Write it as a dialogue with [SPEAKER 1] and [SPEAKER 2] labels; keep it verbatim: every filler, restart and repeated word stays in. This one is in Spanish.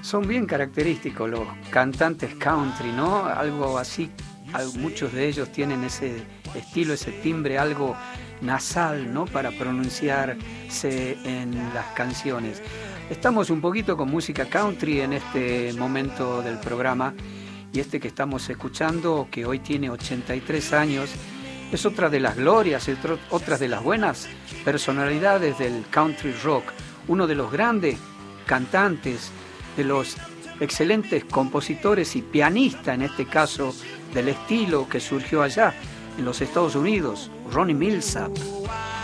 [SPEAKER 1] Son bien característicos los cantantes country, ¿no? Algo así, muchos de ellos tienen ese estilo, ese timbre algo nasal, ¿no? Para pronunciarse en las canciones. Estamos un poquito con música country en este momento del programa, y este que estamos escuchando, que hoy tiene ochenta y tres años, es otra de las glorias, otra de las buenas personalidades del country rock, uno de los grandes cantantes, de los excelentes compositores y pianistas, en este caso, del estilo que surgió allá en los Estados Unidos, Ronnie Milsap.